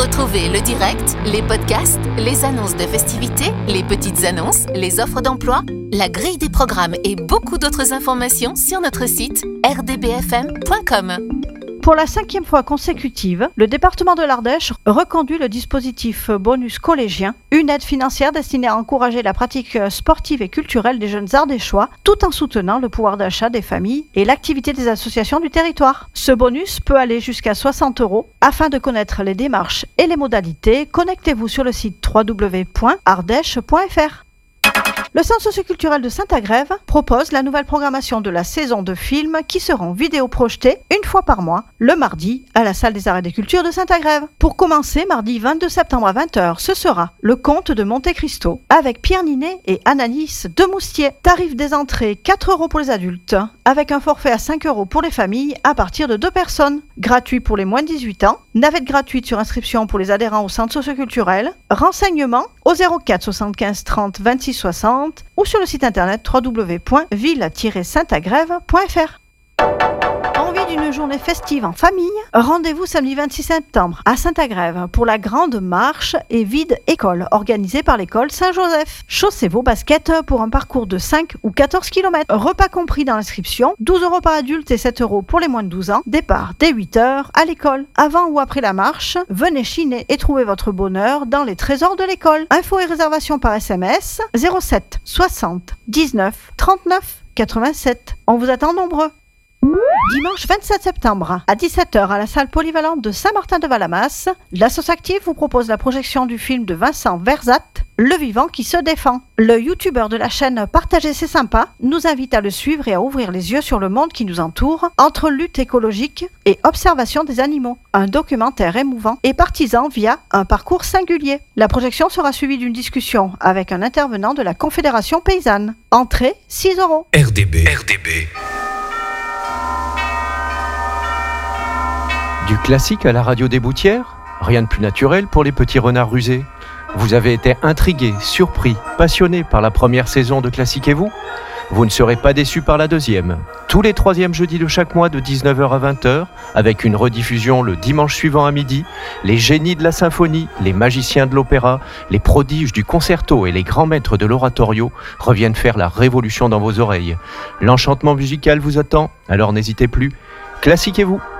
Retrouvez le direct, les podcasts, les annonces de festivités, les petites annonces, les offres d'emploi, la grille des programmes et beaucoup d'autres informations sur notre site rdbfm.com. Pour la 5e fois consécutive, le département de l'Ardèche reconduit le dispositif bonus collégien, une aide financière destinée à encourager la pratique sportive et culturelle des jeunes ardéchois, tout en soutenant le pouvoir d'achat des familles et l'activité des associations du territoire. Ce bonus peut aller jusqu'à 60 €. Afin de connaître les démarches et les modalités, connectez-vous sur le site www.ardèche.fr. Le Centre socioculturel de Saint-Agrève propose la nouvelle programmation de la saison de films qui seront vidéo-projetés une fois par mois, le mardi, à la salle des arts et des cultures de Saint-Agrève. Pour commencer, mardi 22 septembre à 20h, ce sera Le Comte de Monte Cristo, avec Pierre Ninet et Anaïs de Moustier. Tarif des entrées, 4 € pour les adultes, avec un forfait à 5 € pour les familles à partir de 2 personnes. Gratuit pour les moins de 18 ans, navette gratuite sur inscription pour les adhérents au Centre socioculturel, renseignements au 04 75 30 26 60 ou sur le site internet www.ville-saintagrève.fr. Envie d'une journée festive en famille? Rendez-vous samedi 26 septembre à Saint-Agrève pour la grande marche et vide école organisée par l'école Saint-Joseph. Chaussez vos baskets pour un parcours de 5 ou 14 km. Repas compris dans l'inscription, 12 € par adulte et 7 € pour les moins de 12 ans. Départ dès 8 h à l'école. Avant ou après la marche, venez chiner et trouver votre bonheur dans les trésors de l'école. Infos et réservations par SMS 07 60 19 39 87. On vous attend nombreux. Dimanche 27 septembre à 17 h à la salle polyvalente de Saint-Martin-de-Valamas, l'Assos Active vous propose la projection du film de Vincent Verzat, Le Vivant qui se défend. Le youtubeur de la chaîne Partager c'est sympa nous invite à le suivre et à ouvrir les yeux sur le monde qui nous entoure entre lutte écologique et observation des animaux. Un documentaire émouvant et partisan via un parcours singulier. La projection sera suivie d'une discussion avec un intervenant de la Confédération paysanne. Entrée 6 €. RDB. Du classique à la radio des Boutières, rien de plus naturel pour les petits renards rusés. Vous avez été intrigué, surpris, passionné par la première saison de Classiquez-vous ? Vous ne serez pas déçu par la deuxième. Tous les 3e jeudis de chaque mois de 19 h à 20 h, avec une rediffusion le dimanche suivant à midi, les génies de la symphonie, les magiciens de l'opéra, les prodiges du concerto et les grands maîtres de l'oratorio reviennent faire la révolution dans vos oreilles. L'enchantement musical vous attend, alors n'hésitez plus. Classiquez-vous.